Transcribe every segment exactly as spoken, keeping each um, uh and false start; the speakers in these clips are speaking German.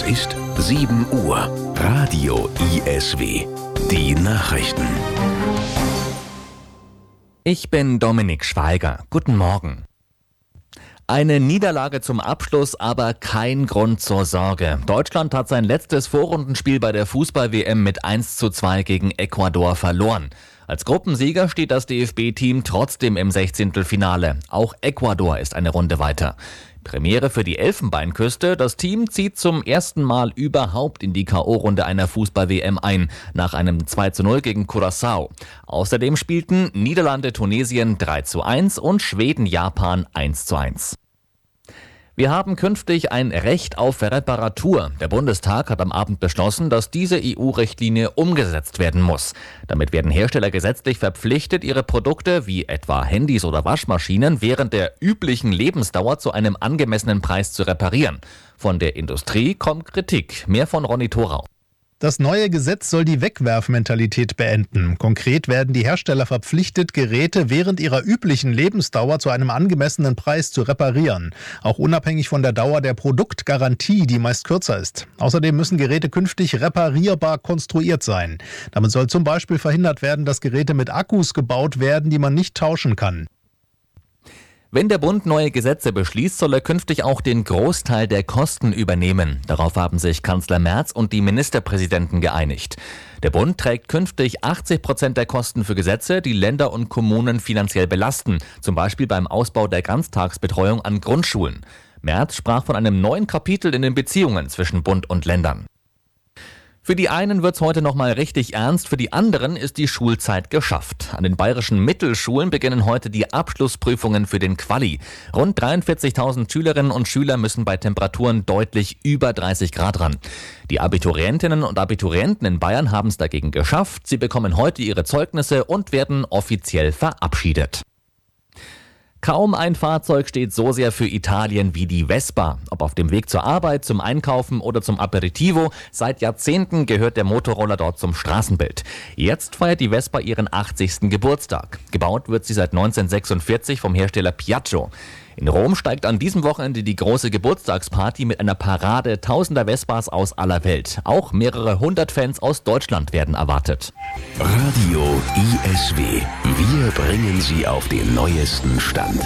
ist sieben Uhr. Radio I S W. Die Nachrichten. Ich bin Dominik Schweiger. Guten Morgen. Eine Niederlage zum Abschluss, aber kein Grund zur Sorge. Deutschland hat sein letztes Vorrundenspiel bei der Fußball-W M mit eins zu zwei gegen Ecuador verloren. Als Gruppensieger steht das D F B-Team trotzdem im Sechzehntelfinale. Auch Ecuador ist eine Runde weiter. Premiere für die Elfenbeinküste. Das Team zieht zum ersten Mal überhaupt in die K O-Runde einer Fußball-W M ein, nach einem zwei zu null gegen Curaçao. Außerdem spielten Niederlande Tunesien drei zu eins und Schweden Japan eins zu eins. Wir haben künftig ein Recht auf Reparatur. Der Bundestag hat am Abend beschlossen, dass diese E U-Richtlinie umgesetzt werden muss. Damit werden Hersteller gesetzlich verpflichtet, ihre Produkte wie etwa Handys oder Waschmaschinen während der üblichen Lebensdauer zu einem angemessenen Preis zu reparieren. Von der Industrie kommt Kritik. Mehr von Ronny Thorau. Das neue Gesetz soll die Wegwerfmentalität beenden. Konkret werden die Hersteller verpflichtet, Geräte während ihrer üblichen Lebensdauer zu einem angemessenen Preis zu reparieren. Auch unabhängig von der Dauer der Produktgarantie, die meist kürzer ist. Außerdem müssen Geräte künftig reparierbar konstruiert sein. Damit soll zum Beispiel verhindert werden, dass Geräte mit Akkus gebaut werden, die man nicht tauschen kann. Wenn der Bund neue Gesetze beschließt, soll er künftig auch den Großteil der Kosten übernehmen. Darauf haben sich Kanzler Merz und die Ministerpräsidenten geeinigt. Der Bund trägt künftig achtzig Prozent der Kosten für Gesetze, die Länder und Kommunen finanziell belasten, zum Beispiel beim Ausbau der Ganztagsbetreuung an Grundschulen. Merz sprach von einem neuen Kapitel in den Beziehungen zwischen Bund und Ländern. Für die einen wird's heute noch mal richtig ernst, für die anderen ist die Schulzeit geschafft. An den bayerischen Mittelschulen beginnen heute die Abschlussprüfungen für den Quali. Rund dreiundvierzigtausend Schülerinnen und Schüler müssen bei Temperaturen deutlich über dreißig Grad ran. Die Abiturientinnen und Abiturienten in Bayern haben es dagegen geschafft. Sie bekommen heute ihre Zeugnisse und werden offiziell verabschiedet. Kaum ein Fahrzeug steht so sehr für Italien wie die Vespa. Ob auf dem Weg zur Arbeit, zum Einkaufen oder zum Aperitivo, seit Jahrzehnten gehört der Motorroller dort zum Straßenbild. Jetzt feiert die Vespa ihren achtzigsten Geburtstag. Gebaut wird sie seit neunzehnhundertsechsundvierzig vom Hersteller Piaggio. In Rom steigt an diesem Wochenende die große Geburtstagsparty mit einer Parade tausender Vespas aus aller Welt. Auch mehrere hundert Fans aus Deutschland werden erwartet. Radio I S W. Wir bringen Sie auf den neuesten Stand.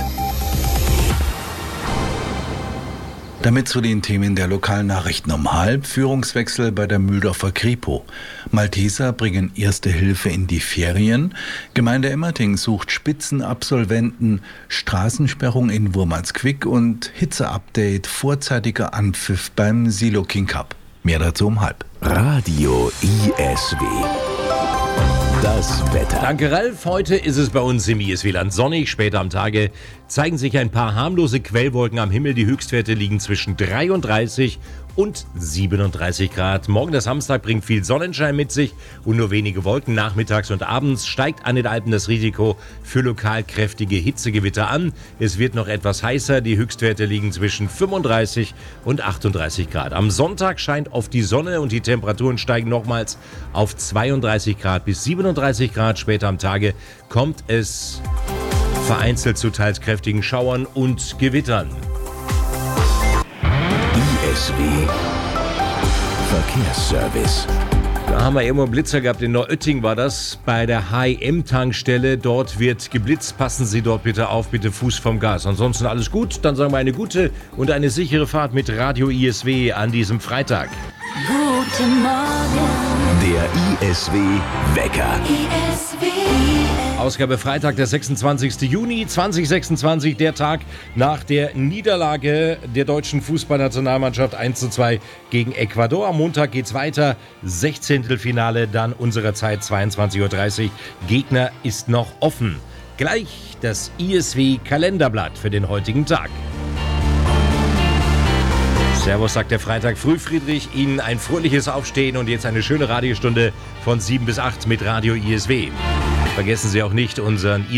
Damit zu den Themen der lokalen Nachrichten um halb. Führungswechsel bei der Mühldorfer Kripo. Malteser bringen erste Hilfe in die Ferien. Gemeinde Emmerting sucht Spitzenabsolventen. Straßensperrung in Wurmansquick und Hitze-Update. Vorzeitiger Anpfiff beim Silo King Cup. Mehr dazu um halb. Radio I S W. Das Wetter. Danke, Ralf. Heute ist es bei uns im I S W-Land sonnig. Später am Tage zeigen sich ein paar harmlose Quellwolken am Himmel. Die Höchstwerte liegen zwischen dreiunddreißig und siebenunddreißig Grad. Morgen, der Samstag, bringt viel Sonnenschein mit sich und nur wenige Wolken. Nachmittags und abends steigt an den Alpen das Risiko für lokal kräftige Hitzegewitter an. Es wird noch etwas heißer. Die Höchstwerte liegen zwischen fünfunddreißig und achtunddreißig Grad. Am Sonntag scheint oft die Sonne und die Temperaturen steigen nochmals auf zweiunddreißig Grad bis siebenunddreißig Grad. Später am Tage kommt es vereinzelt zu teils kräftigen Schauern und Gewittern. I S W Verkehrsservice. Da haben wir irgendwo einen Blitzer gehabt, in Neuötting war das, bei der H I M-Tankstelle. Dort wird geblitzt, passen Sie dort bitte auf, bitte Fuß vom Gas. Ansonsten alles gut, dann sagen wir eine gute und eine sichere Fahrt mit Radio I S W an diesem Freitag. Guten Morgen. Der I S W-Wecker. I S W. Ausgabe Freitag, der sechsundzwanzigsten Juni zweitausendsechsundzwanzig, der Tag nach der Niederlage der deutschen Fußballnationalmannschaft eins zu zwei gegen Ecuador. Am Montag geht's weiter, Sechzehntelfinale, dann unserer Zeit zweiundzwanzig Uhr dreißig. Gegner ist noch offen. Gleich das I S W-Kalenderblatt für den heutigen Tag. Servus, sagt der Freitag früh Friedrich. Ihnen ein fröhliches Aufstehen und jetzt eine schöne Radiostunde von sieben bis acht mit Radio I S W. Vergessen Sie auch nicht unseren